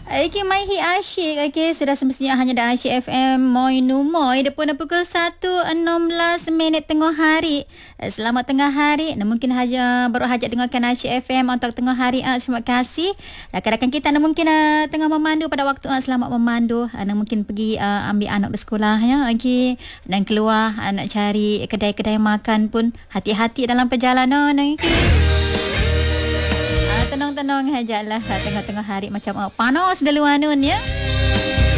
Okay, mai hi asyik. Okay, sudah semestinya hanya dah Asyik FM Moi Numoy. Depan pukul 1.16 minit tengah hari. Selamat tengah hari. Nah, mungkin baru hajat dengarkan Asyik FM untuk tengah hari. Terima kasih. Rakan-rakan kita mungkin tengah memandu pada waktu selamat memandu. Mungkin pergi ambil anak bersekolah ya. Okay. Dan keluar nak cari kedai-kedai makan pun hati-hati dalam perjalanan. Okay. Tenang-tenang aja lah tengah-tengah hari macam panas di luar nun ya.